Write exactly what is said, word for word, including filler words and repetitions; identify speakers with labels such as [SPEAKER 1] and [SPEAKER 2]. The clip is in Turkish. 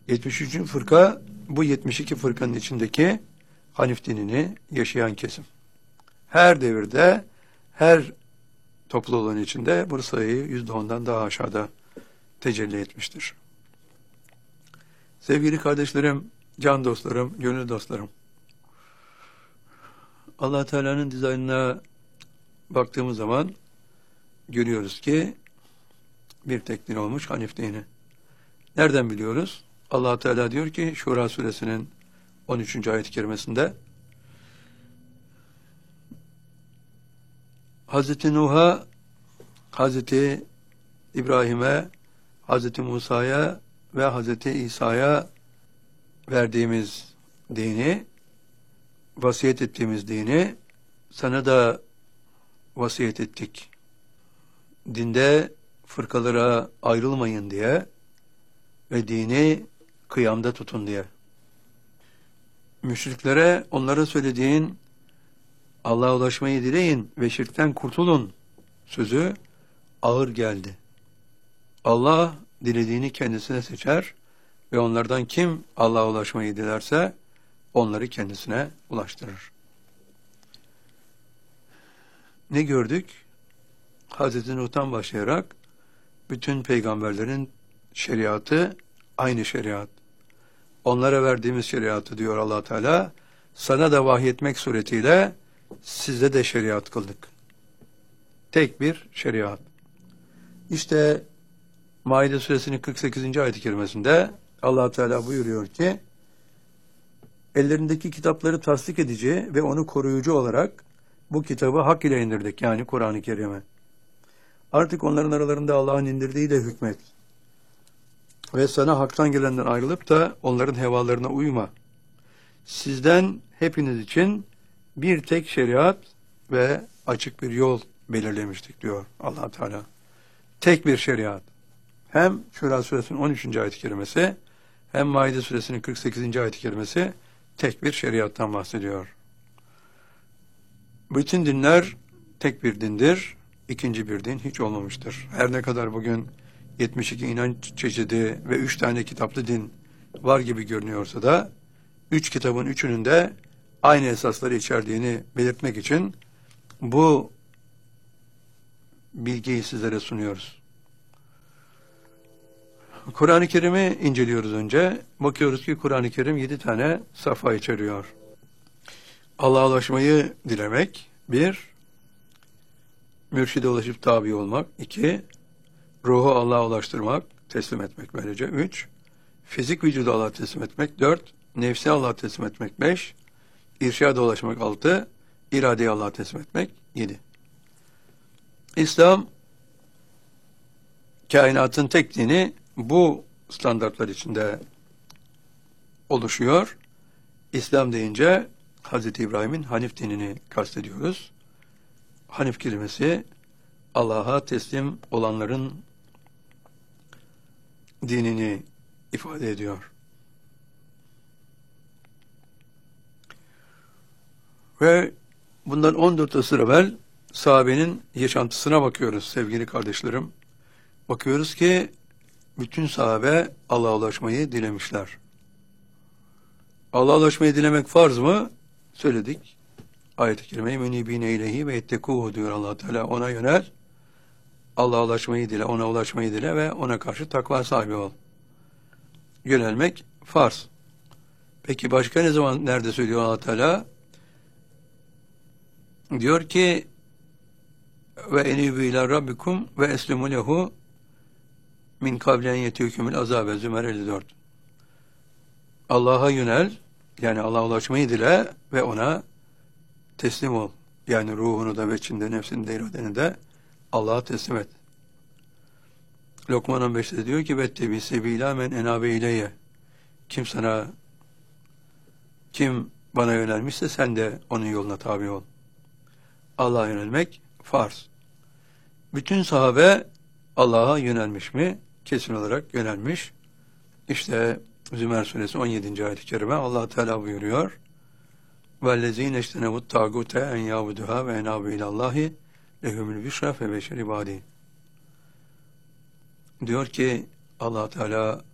[SPEAKER 1] yetmiş üçüncü fırka bu yetmiş iki fırkanın içindeki Hanif dinini yaşayan kesim. Her devirde, her topluluğun içinde bu sayı yüzde ondan daha aşağıda tecelli etmiştir. Sevgili kardeşlerim, can dostlarım, gönül dostlarım, Allah Teala'nın dizaynına baktığımız zaman görüyoruz ki bir tek din olmuş Hanif dini. Nereden biliyoruz? Allah Teala diyor ki Şura suresinin on üçüncü ayet-i kerimesinde Hazreti Nuh'a, Hazreti İbrahim'e, Hazreti Musa'ya ve Hazreti İsa'ya verdiğimiz dini, vasiyet ettiğimiz dini sana da vasiyet ettik. Dinde fırkalara ayrılmayın diye ve dini kıyamda tutun diye. Müşriklere onlara söylediğin Allah'a ulaşmayı dileyin ve şirkten kurtulun sözü ağır geldi. Allah dilediğini kendisine seçer ve onlardan kim Allah'a ulaşmayı dilerse onları kendisine ulaştırır. Ne gördük? Hazreti Nuh'tan başlayarak bütün peygamberlerin şeriatı aynı şeriat. Onlara verdiğimiz şeriatı diyor Allah Teala, sana da vahyetmek suretiyle size de şeriat kıldık. Tek bir şeriat. İşte Maide suresinin kırk sekizinci ayet-i kerimesinde Allah Teala buyuruyor ki ellerindeki kitapları tasdik edici ve onu koruyucu olarak bu kitabı hak ile indirdik, yani Kur'an-ı Kerim'e. Artık onların aralarında Allah'ın indirdiği de hükmet. Ve sana haktan gelenden ayrılıp da onların hevalarına uyma. Sizden hepiniz için bir tek şeriat ve açık bir yol belirlemiştik diyor Allah Teala. Tek bir şeriat. Hem Şura suresinin on üçüncü ayet-i kerimesi hem Maide suresinin kırk sekizinci ayet-i kerimesi tek bir şeriattan bahsediyor. Bütün dinler tek bir dindir. İkinci bir din hiç olmamıştır. Her ne kadar bugün yetmiş iki inanç çeşidi ve üç tane kitaplı din var gibi görünüyorsa da üç kitabın üçünün de aynı esasları içerdiğini belirtmek için bu bilgiyi sizlere sunuyoruz. Kur'an-ı Kerim'i inceliyoruz önce. Bakıyoruz ki Kur'an-ı Kerim yedi tane sayfa içeriyor. Allah'a ulaşmayı dilemek, bir, mürşide ulaşıp tabi olmak, iki, ruhu Allah'a ulaştırmak, teslim etmek böylece, üç, fizik vücudu Allah'a teslim etmek, dört, nefsi Allah'a teslim etmek, beş, irşada ulaşmak, altı, iradeyi Allah'a teslim etmek, yedi. İslam, kainatın tek dini bu standartlar içinde oluşuyor. İslam deyince Hazreti İbrahim'in Hanif dinini kastediyoruz. Hanif kelimesi Allah'a teslim olanların dinini ifade ediyor. Ve bundan on dört asır evvel sahabenin yaşantısına bakıyoruz sevgili kardeşlerim. Bakıyoruz ki bütün sahabe Allah'a ulaşmayı dilemişler. Allah'a ulaşmayı dilemek farz mı? Söyledik. Ayet-i kerime menibine ileyhi ve ettekuhu diyor Allah Teala. Ona yönel. Allah'a ulaşmayı dile, ona ulaşmayı dile ve ona karşı takva sahibi ol. Yönelmek farz. Peki başka ne zaman, nerede söylüyor Allah Teala? Diyor ki ve enibu ila rabbikum ve eslimu lehu min kablen yetihükümül azabe Zümer elli dört. Allah'a yönel, yani Allah'a ulaşmayı dile ve ona teslim ol. Yani ruhunu da ve içinde, nefsini de, iradeni de Allah'a teslim et. Lokman on beşte diyor ki vettebi sebila men enabe ileyye. Kim sana, kim bana yönelmişse sen de onun yoluna tabi ol. Allah'a yönelmek farz. Bütün sahabe Allah'a yönelmiş mi? Kesin olarak yönelmiş. İşte Zümer suresi on yedinci ayet-i kerime Allah Teala buyuruyor. وَالَّذ۪ينَ اَجْتَنَبُوا الطَّاغُوتَ اَنْ يَعْبُدُهَا وَاَنَابُوا اِلَى اللّٰهِ لَهُمُ الْبِشْرَى فَبَشِّرْ عِبَادِهِ. Diyor ki Allah Teala